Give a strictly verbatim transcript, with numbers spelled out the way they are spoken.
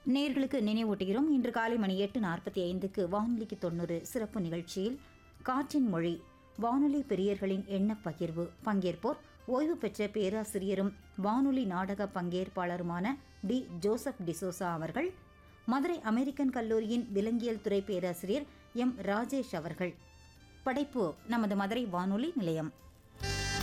நேர்களுக்கு நினைவூட்டுகிறோம். இன்று காலை மணி எட்டு நாற்பத்தி ஐந்துக்கு வானொலிக்கு தொண்ணூறு சிறப்பு நிகழ்ச்சியில் காற்றின் மொழி வானொலி பெரியர்களின் எண்ணப் பகிர்வு. பங்கேற்போர் ஓய்வு பெற்ற பேராசிரியரும் வானொலி நாடக பங்கேற்பாளருமான டி ஜோசப் டிசோசா அவர்கள். மதுரை அமெரிக்கன் கல்லூரியின் விலங்கியல் துறை பேராசிரியர் எம் ராஜேஷ் அவர்கள். படைப்பு நமது மதுரை வானொலி நிலையம்.